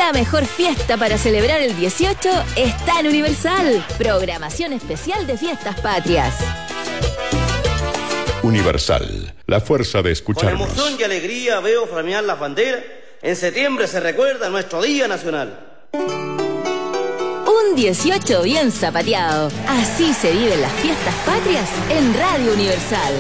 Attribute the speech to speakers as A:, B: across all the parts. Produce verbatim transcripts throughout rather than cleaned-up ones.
A: La mejor fiesta para celebrar el dieciocho está en Universal. Programación especial de Fiestas Patrias.
B: Universal, la fuerza de escucharnos.
C: Con emoción y alegría veo flamear las banderas. En septiembre se recuerda nuestro Día Nacional.
A: Un dieciocho bien zapateado. Así se viven las Fiestas Patrias en Radio Universal.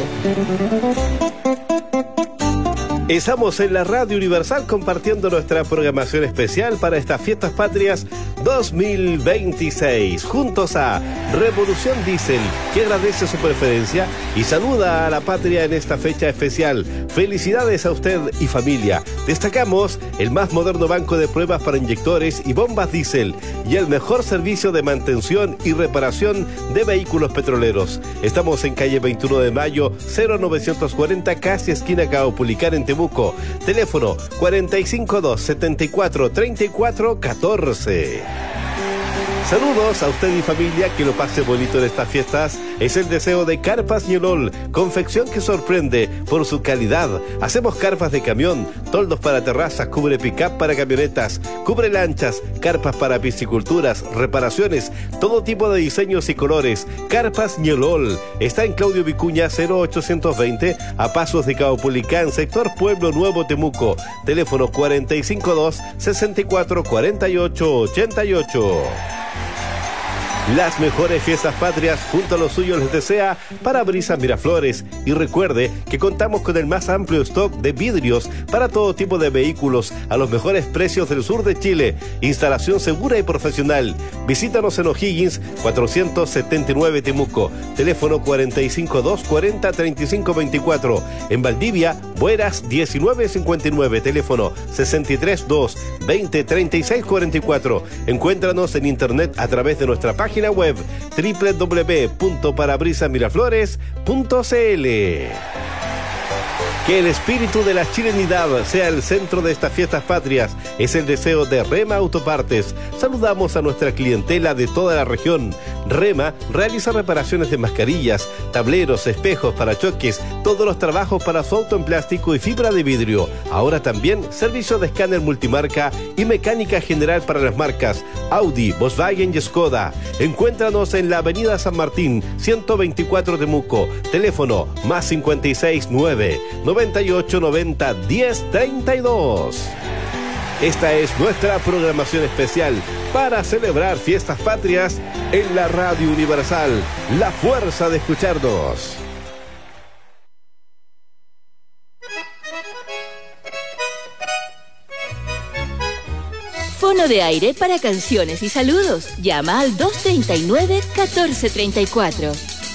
D: Estamos en la Radio Universal compartiendo nuestra programación especial para estas Fiestas Patrias dos mil veintiséis. Juntos a Revolución Diesel, que agradece su preferencia y saluda a la patria en esta fecha especial. Felicidades a usted y familia. Destacamos el más moderno banco de pruebas para inyectores y bombas diésel y el mejor servicio de mantención y reparación de vehículos petroleros. Estamos en calle veintiuno de mayo, cero novecientos cuarenta, casi esquina Caupolicán en Temuco. Teléfono cuarenta y cinco dos, setenta y cuatro, treinta y cuatro, catorce. Saludos a usted y familia, que lo pase bonito en estas fiestas. Es el deseo de Carpas Ñolol, confección que sorprende por su calidad. Hacemos carpas de camión, toldos para terrazas, cubre pick-up para camionetas, cubre lanchas, carpas para pisciculturas, reparaciones, todo tipo de diseños y colores. Carpas Ñolol está en Claudio Vicuña cero ochocientos veinte, a pasos de Caupolicán, sector Pueblo Nuevo, Temuco. Teléfono cuarenta y cinco dos, sesenta y cuatro, cuarenta y ocho, ochenta y ocho. Las mejores Fiestas Patrias junto a los suyos les desea Parabrisas Miraflores. Y recuerde que contamos con el más amplio stock de vidrios para todo tipo de vehículos a los mejores precios del sur de Chile. Instalación segura y profesional. Visítanos en O'Higgins cuatrocientos setenta y nueve Temuco. Teléfono cuarenta y cinco dos, cuarenta, treinta y cinco veinticuatro. En Valdivia, Bueras diecinueve cincuenta y nueve. Teléfono sesenta y tres dos, veinte, treinta y seis cuarenta y cuatro. Encuéntranos en internet a través de nuestra página web doble u doble u doble u punto parabrisas miraflores punto c l. Que el espíritu de la chilenidad sea el centro de estas Fiestas Patrias es el deseo de Rema Autopartes. Saludamos a nuestra clientela de toda la región. Rema realiza reparaciones de mascarillas, tableros, espejos, parachoques, todos los trabajos para su auto en plástico y fibra de vidrio. Ahora también servicio de escáner multimarca y mecánica general para las marcas Audi, Volkswagen y Skoda. Encuéntranos en la avenida San Martín, ciento veinticuatro Temuco. Teléfono más cincuenta y seis nueve, noventa y ocho, noventa, diez, treinta y dos. Esta es nuestra programación especial para celebrar Fiestas Patrias en la Radio Universal, la fuerza de escucharnos.
A: Fono de aire para canciones y saludos. Llama al dos treinta y nueve, catorce treinta y cuatro.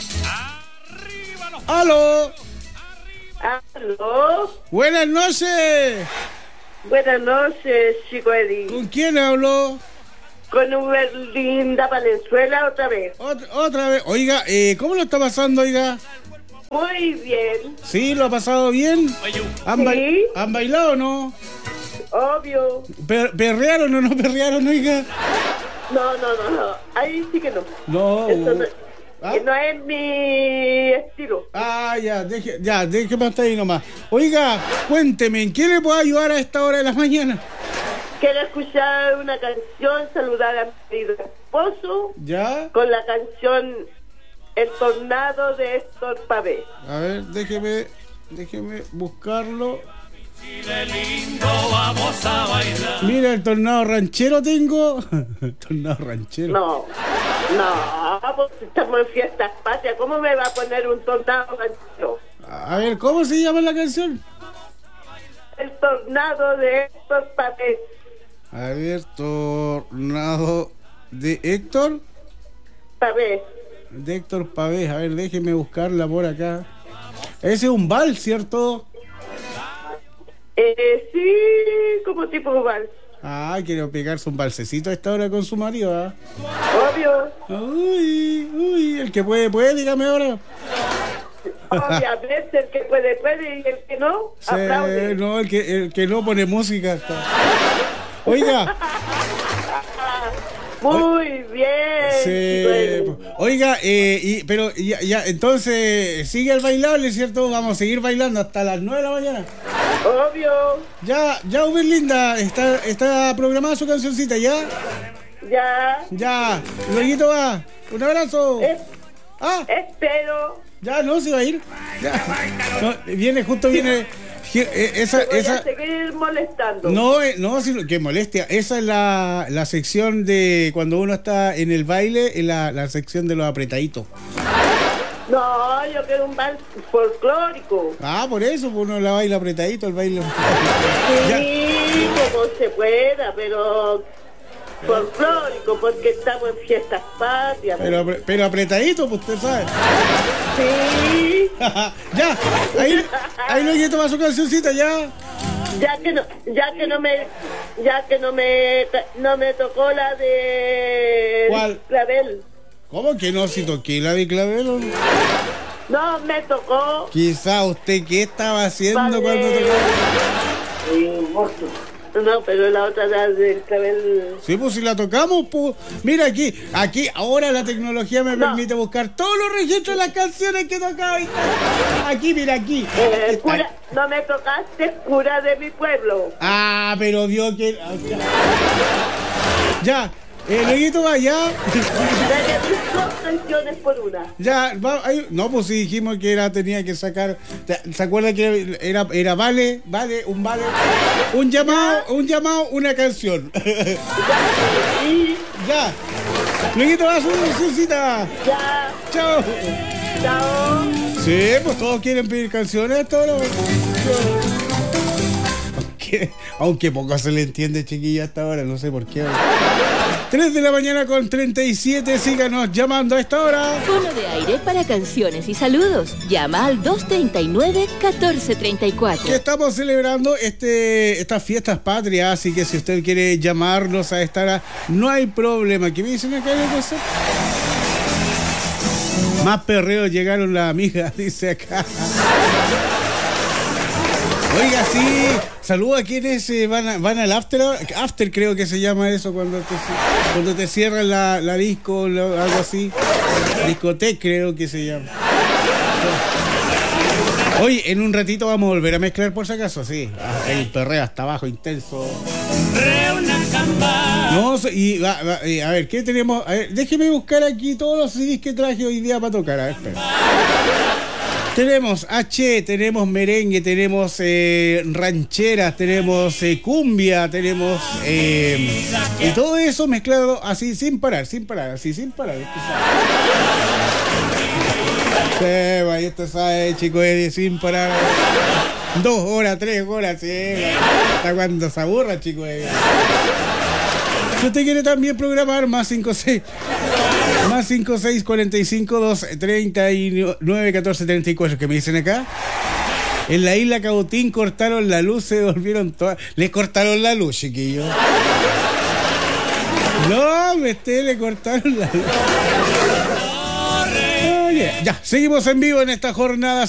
E: ¡Aló!
F: ¿Aló?
E: ¡Buenas noches!
F: Buenas noches, chico Eddie.
E: ¿Con quién habló?
F: Con Uberlinda Valenzuela otra vez.
E: Otra, otra vez. Oiga, eh, ¿cómo lo está pasando, oiga?
F: Muy bien.
E: ¿Sí? ¿Lo ha pasado bien? ¿Han,
F: sí.
E: ba ¿Han bailado o no?
F: Obvio.
E: Per ¿Perrearon o no perrearon, oiga?
F: No, no, no, no. Ahí sí que no.
E: No.
F: Eso no,
E: ¿Ah?
F: no es mi estilo.
E: Ah, ya, deje, ya, déjeme hasta ahí nomás. Oiga, cuénteme, ¿en qué le puedo ayudar a esta hora de la mañana?
F: Quiero escuchar una canción, saludar a mi esposo.
E: ¿Ya?
F: Con la canción El Tornado de Héctor Pavé.
E: A ver, déjeme, déjeme buscarlo.
G: Chile lindo, vamos a bailar.
E: Mira, el tornado ranchero tengo. Tornado ranchero.
F: No, no, pues estamos en Fiestas Patrias. ¿Cómo me va a poner un tornado ranchero?
E: A ver, ¿cómo se llama la canción?
F: El Tornado de Héctor Pavé.
E: A ver, tornado de Héctor
F: Pavé.
E: De Héctor Pavé. A ver, déjeme buscarla por acá. Ese es un vals, ¿cierto?
F: Eh, sí, como tipo vals.
E: Ah, quiero pegarse un balsecito a esta hora con su marido, ¿ah?
F: Obvio.
E: Uy, uy, el que puede, puede, dígame ahora.
F: Obviamente, el que puede, puede, y el que no,
E: sí,
F: aplaude.
E: No, el que, el que no pone música. Está. Oiga.
F: Muy bien.
E: Sí.
F: Bueno.
E: Oiga, eh, y, pero ya, ya, entonces sigue el bailable, ¿cierto? Vamos a seguir bailando hasta las nueve de la mañana.
F: Obvio.
E: Ya, ya, Uberlinda, ¿está, está programada su cancioncita, ya?
F: Ya.
E: Ya, luego va. Un abrazo.
F: Es,
E: Ah,
F: espero.
E: ya, no, se va a ir. Ya. No, viene, justo viene. Esa,
F: Te voy
E: esa.
F: a seguir molestando.
E: No, eh, no, si- que molestia. Esa es la, la sección de cuando uno está en el baile, en la, la sección de los apretaditos.
F: No, yo quiero un vals folclórico.
E: Ah, por eso, pues uno la baila apretadito, el baile.
F: Sí, como se pueda, pero folclórico, porque estamos en fiestas patrias.
E: Pero, apre- pero apretadito, pues usted sabe.
F: Sí,
E: Ya, ahí, ahí lo que toma su cancioncita, ya.
F: ya que no, ya que no me, ya que no me, no me tocó la de
E: ¿Cuál?
F: Clavel.
E: ¿Cómo que no? Si toqué la de clavel. ¿O no?
F: No me tocó.
E: Quizá usted, ¿qué estaba haciendo
F: Vale.
E: cuando tocó?
F: No, pero la otra la de Clavel.
E: Sí, pues si la tocamos, pues. Mira aquí, aquí, ahora la tecnología me
F: No.
E: permite buscar todos los registros de las canciones que tocaba. y tal. Aquí, mira, aquí.
F: Eh,
E: Aquí está.
F: cura, no me tocaste, cura de mi pueblo.
E: Ah, pero Dios que. Ya, el Leguito va, ya.
F: Dale dos canciones por una.
E: Ya, va, ahí- no, pues si dijimos que era, tenía que sacar. ¿Se acuerda que era, era vale, vale, un vale? Un llamado, un llamado, una canción.
F: Y
E: Ya. Leguito va a su cancioncita.
F: ya,
E: Chao.
F: chao.
E: Sí, pues todos quieren pedir canciones, todos. Aunque, aunque poco se le entiende, chiquilla, hasta ahora, no sé por qué. tres de la mañana con treinta y siete, síganos llamando a esta hora.
A: Fono de aire para canciones y saludos. Llama al dos treinta y nueve, catorce treinta y cuatro.
E: Que estamos celebrando este, estas fiestas patrias, así que si usted quiere llamarnos a esta hora, no hay problema. ¿Qué me dicen acá? Cosa? Más perreos llegaron las amigas, dice acá. Oiga, sí, saluda a quienes eh, van, a- van al after, after creo que se llama eso, cuando te, cuando te cierran la, la disco, lo- algo así. Discoteca creo que se llama. Oye, en un ratito vamos a volver a mezclar por si acaso, sí. Ah, el perreo hasta abajo, intenso. No, so- y va- va- eh, a ver, ¿qué tenemos? A ver, déjeme buscar aquí todos los C Ds que traje hoy día para tocar. A ver, espera. Tenemos H, tenemos merengue, tenemos eh, rancheras, tenemos eh, cumbia, tenemos... eh, y todo eso mezclado así, sin parar, sin parar, así, sin parar. Usted sabe. Sí, vaya, usted sabe, chico, eh, sin parar. Dos horas, tres horas, sí. Hasta cuando se aburra, chico. eh. Si usted quiere también programar, más cinco seis... Más cinco seis cuarenta y cinco dos treinta y nueve catorce treinta y cuatro que me dicen acá. En la isla Cautín cortaron la luz, se volvieron todas. Les cortaron la luz, chiquillos. No, me esté, le cortaron la luz. Oye, ya, seguimos en vivo en esta jornada.